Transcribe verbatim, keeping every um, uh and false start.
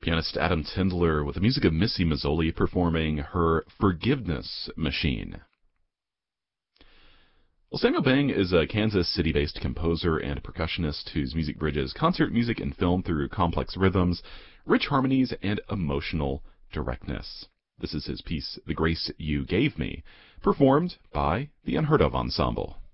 Pianist Adam Tindler with the music of Missy Mazzoli performing her Forgiveness Machine. Well, Samuel Bang is a Kansas City-based composer and percussionist whose music bridges concert music and film through complex rhythms, rich harmonies, and emotional directness. This is his piece, The Grace You Gave Me, performed by the Unheard Of Ensemble.